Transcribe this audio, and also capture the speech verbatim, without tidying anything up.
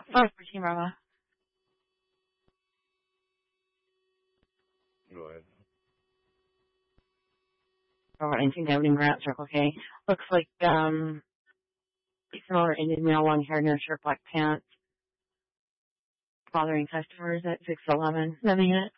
five fourteen, Bravo. Go ahead. Bravo nineteen, David Grant, Circle K. Looks like, um, similar Indian male, long hair, no shirt, black pants. Bothering customers at six eleven. Another unit.